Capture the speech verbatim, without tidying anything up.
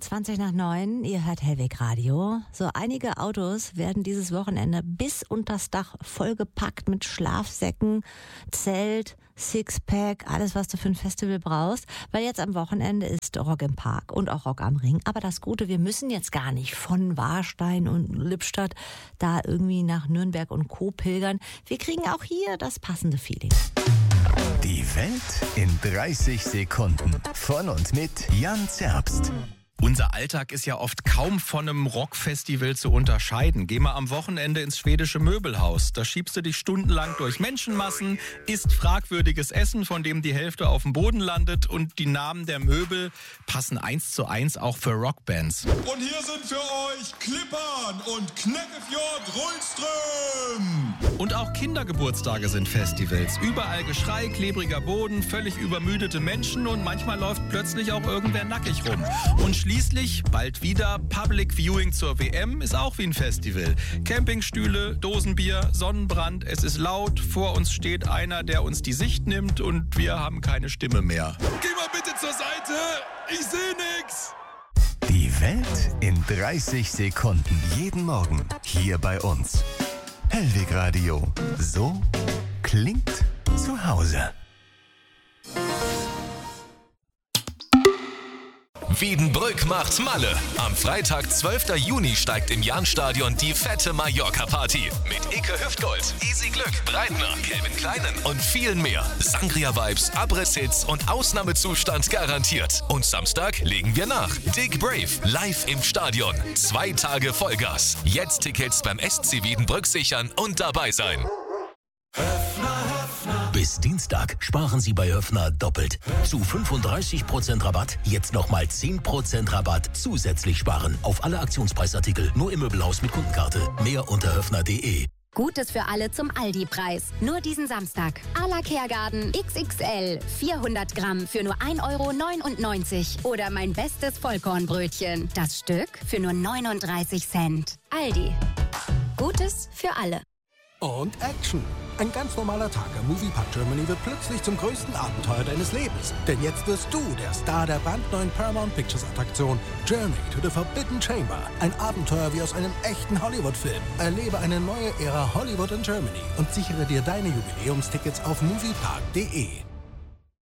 zwanzig nach neun, ihr hört Hellweg Radio. So einige Autos werden dieses Wochenende bis unters Dach vollgepackt mit Schlafsäcken, Zelt, Sixpack, alles, was du für ein Festival brauchst. Weil jetzt am Wochenende ist Rock im Park und auch Rock am Ring. Aber das Gute, wir müssen jetzt gar nicht von Warstein und Lippstadt da irgendwie nach Nürnberg und Co. pilgern. Wir kriegen auch hier das passende Feeling. Die Welt in dreißig Sekunden. Von und mit Jan Zerbst. Unser Alltag ist ja oft kaum von einem Rockfestival zu unterscheiden. Geh mal am Wochenende ins schwedische Möbelhaus. Da schiebst du dich stundenlang durch Menschenmassen, isst fragwürdiges Essen, von dem die Hälfte auf dem Boden landet, und die Namen der Möbel passen eins zu eins auch für Rockbands. Und hier sind für euch Klippern und Kneckefjord Rullström. Und auch Kindergeburtstage sind Festivals. Überall Geschrei, klebriger Boden, völlig übermüdete Menschen und manchmal läuft plötzlich auch irgendwer nackig rum. Und schließlich, bald wieder, Public Viewing zur W M ist auch wie ein Festival. Campingstühle, Dosenbier, Sonnenbrand, es ist laut, vor uns steht einer, der uns die Sicht nimmt und wir haben keine Stimme mehr. Geh mal bitte zur Seite, ich seh nix. Die Welt in dreißig Sekunden. Jeden Morgen hier bei uns. Hellweg Radio. So klingt zu Hause. Wiedenbrück macht Malle. Am Freitag, zwölften Juni, steigt im Jahnstadion die fette Mallorca-Party. Mit Icke Hüftgold, Easy Glück, Breitner, Calvin Kleinen und vielen mehr. Sangria-Vibes, Abriss-Hits und Ausnahmezustand garantiert. Und Samstag legen wir nach. Dick Brave, live im Stadion. Zwei Tage Vollgas. Jetzt Tickets beim S C Wiedenbrück sichern und dabei sein. Bis Dienstag sparen Sie bei Höffner doppelt. Zu fünfunddreißig Prozent Rabatt, jetzt nochmal zehn Prozent Rabatt zusätzlich sparen. Auf alle Aktionspreisartikel, nur im Möbelhaus mit Kundenkarte. Mehr unter höffner punkt de. Gutes für alle zum Aldi-Preis. Nur diesen Samstag. A la Kergarten X X L. vierhundert Gramm für nur ein Euro neunundneunzig. Oder mein bestes Vollkornbrötchen. Das Stück für nur neununddreißig Cent. Aldi. Gutes für alle. Und Action. Ein ganz normaler Tag am Moviepark Germany wird plötzlich zum größten Abenteuer deines Lebens. Denn jetzt wirst du der Star der brandneuen Paramount Pictures Attraktion Journey to the Forbidden Chamber. Ein Abenteuer wie aus einem echten Hollywood-Film. Erlebe eine neue Ära Hollywood in Germany und sichere dir deine Jubiläumstickets auf moviepark punkt de.